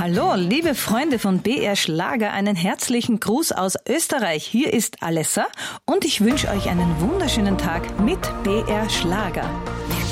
Hallo, liebe Freunde von BR Schlager, einen herzlichen Gruß aus Österreich. Hier ist Alessa und ich wünsche euch einen wunderschönen Tag mit BR Schlager.